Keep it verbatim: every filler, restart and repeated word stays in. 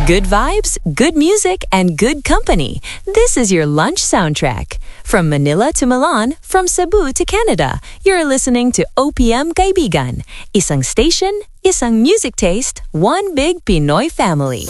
Good vibes, good music, and good company. This is your lunch soundtrack. From Manila to Milan, from Cebu to Canada, you're listening to O P M Kaibigan. Isang station, isang music taste, one big Pinoy family.